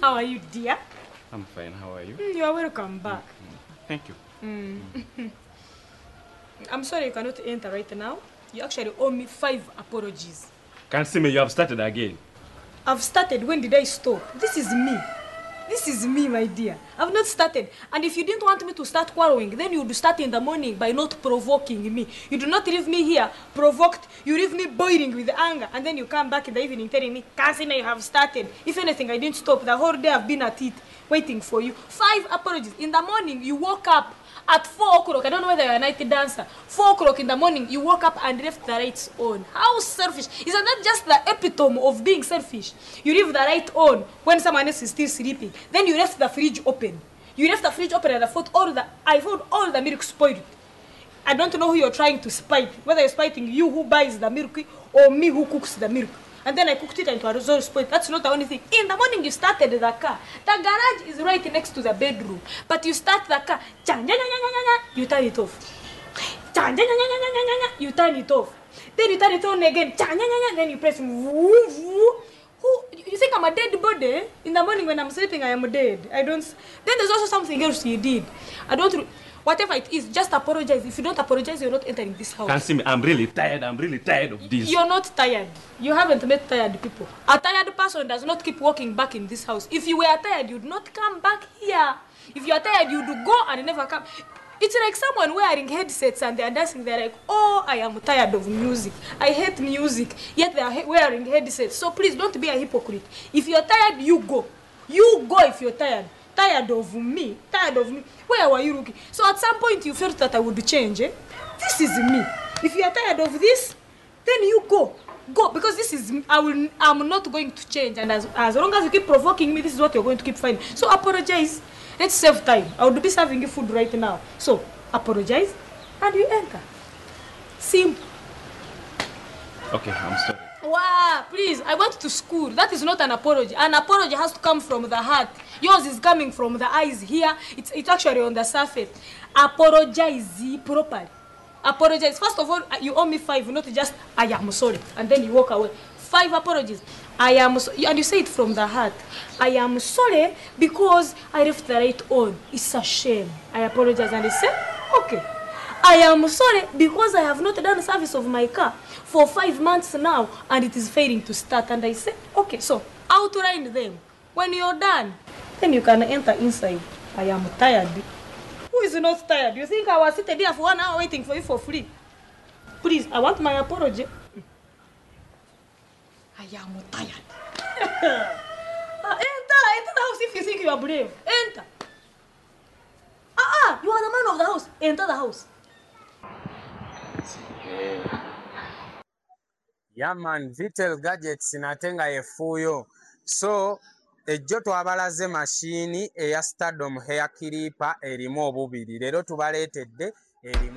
How are you, dear? I'm fine. How are you? You are welcome back. Thank you. I'm sorry you cannot enter right now. You actually owe me 5 apologies. Can't see me. You have started again. I've started. When did I stop? This is me. This is me, my dear. I've not started. And if you didn't want me to start quarreling, then you would start in the morning by not provoking me. You do not leave me here provoked. You leave me boiling with anger. And then you come back in the evening telling me, Kansime, you have started. If anything, I didn't stop. The whole day I've been at it, waiting for you. 5 apologies. In the morning, you woke up at 4 o'clock. I don't know whether you're a night dancer. 4 o'clock in the morning, you woke up and left the lights on. How selfish. Isn't that just the epitome of being selfish? You leave the light on when someone else is still sleeping. Then you left the fridge open. You left the fridge open and I found all the milk spoiled. I don't know who you're trying to spite. Whether you're spiting you who buys the milk or me who cooks the milk. And then I cooked it into a result spoiled. That's not the only thing. In the morning you started the car. The garage is right next to the bedroom. But you start the car. You turn it off. You turn it off. Then you turn it on again. Then you press. You think I'm a dead body? In the morning when I'm sleeping, I am dead. I don't. Then there's also something else you did. I don't. Whatever it is, just apologize. If you don't apologize, you're not entering this house. Can't see me. I'm really tired. I'm really tired of this. You're not tired. You haven't met tired people. A tired person does not keep walking back in this house. If you were tired, you'd not come back here. If you're tired, you'd go and never come. It's like someone wearing headsets and they're dancing. They're like, oh, I am tired of music. I hate music. Yet they're wearing headsets. So please don't be a hypocrite. If you're tired, you go. You go if you're tired. Tired of me. Tired of me. Where were you looking? So at some point you felt that I would change. Eh? This is me. If you are tired of this, then you go. Go. Because this is I'm not going to change. And as long as you keep provoking me, this is what you're going to keep finding. So apologize. Let's save time. I would be serving you food right now. So apologize and you enter. Simple. Okay, I'm sorry. Wow, please, I went to school. That is not an apology. An apology has to come from the heart. Yours is coming from the eyes here. It's actually on the surface. Apologize properly. Apologize. First of all, you owe me 5, not just I am sorry. And then you walk away. 5 apologies. I am sorry. And you say it from the heart. I am sorry because I left the light on. It's a shame. I apologize. And they say, okay. I am sorry because I have not done service of my car for 5 months now and it is failing to start. And I say, okay, so outline them. When you're done, then you can enter inside. I am tired. Who is not tired? You think I was sitting there for 1 hour waiting for you for free? Please, I want my apology. I am tired. Enter the house if you think you are brave. Enter. You are the man of the house. Enter the house. Yeah man, Vitel Gadgets natenga yefuyo. So ejjo twabalaze machine eya Stardom hair clipper erimu obubiri. Lero tubaleetedde erimu